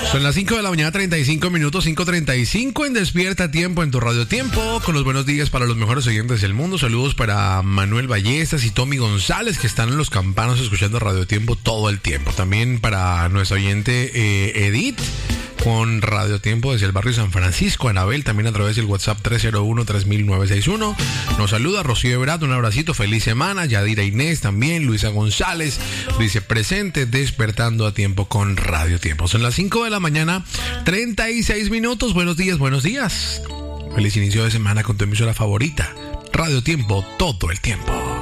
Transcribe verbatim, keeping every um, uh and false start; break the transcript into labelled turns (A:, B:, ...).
A: Son las cinco de la mañana, treinta y cinco minutos, cinco treinta y cinco en Despierta Tiempo en tu Radio Tiempo, con los buenos días para los mejores oyentes del mundo. Saludos para Manuel Ballestas y Tommy González, que están en los campanos escuchando Radio Tiempo todo el tiempo. También para nuestra oyente eh, Edith, con Radio Tiempo desde el barrio San Francisco. Anabel también a través del WhatsApp tres cero uno, tres mil novecientos sesenta y uno. Nos saluda Rocío Ebrard, un abracito, feliz semana. Yadira Inés también, Luisa González dice presente, despertando a tiempo con Radio Tiempo. Son las cinco de la mañana, treinta y seis minutos. Buenos días, buenos días. Feliz inicio de semana con tu emisora favorita, Radio Tiempo, todo el tiempo.